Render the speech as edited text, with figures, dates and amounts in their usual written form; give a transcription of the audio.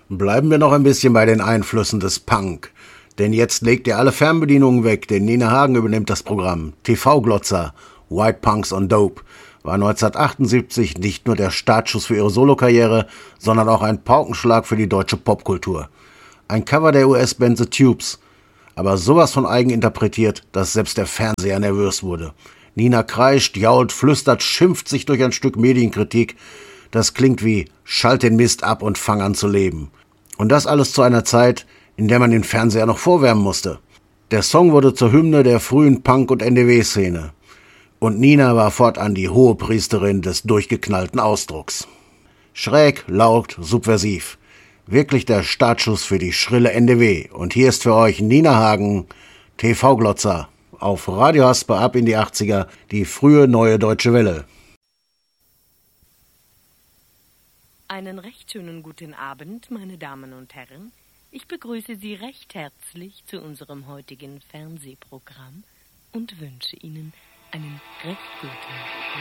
Bleiben wir noch ein bisschen bei den Einflüssen des Punk. Denn jetzt legt ihr alle Fernbedienungen weg, denn Nina Hagen übernimmt das Programm. TV-Glotzer, White Punks on Dope, war 1978 nicht nur der Startschuss für ihre Solokarriere, sondern auch ein Paukenschlag für die deutsche Popkultur. Ein Cover der US-Band The Tubes, aber sowas von eigen interpretiert, dass selbst der Fernseher nervös wurde. Nina kreischt, jault, flüstert, schimpft sich durch ein Stück Medienkritik. Das klingt wie „Schalt den Mist ab und fang an zu leben". Und das alles zu einer Zeit, in der man den Fernseher noch vorwärmen musste. Der Song wurde zur Hymne der frühen Punk- und NDW-Szene. Und Nina war fortan die Hohepriesterin des durchgeknallten Ausdrucks. Schräg, laut, subversiv. Wirklich der Startschuss für die schrille NDW. Und hier ist für euch Nina Hagen, TV-Glotzer, auf Radio Hasper ab in die 80er, die frühe neue Deutsche Welle. Einen recht schönen guten Abend, meine Damen und Herren. Ich begrüße Sie recht herzlich zu unserem heutigen Fernsehprogramm und wünsche Ihnen einen recht guten